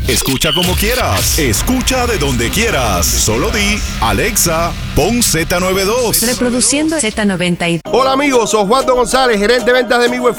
Escucha como quieras. Escucha de donde quieras. Solo di, Alexa, pon Z92. Reproduciendo Z92. Hola amigos, Osvaldo González, gerente de ventas de Mi Web